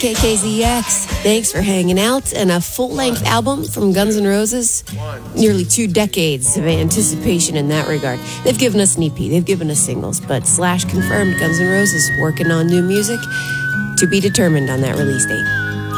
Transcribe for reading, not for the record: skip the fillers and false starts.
KKZX. Thanks for hanging out. And a full-length album from Guns N' Roses. Nearly 2 decades of anticipation in that regard. They've given us an EP. They've given us singles. But Slash confirmed Guns N' Roses working on new music to be determined on that release date.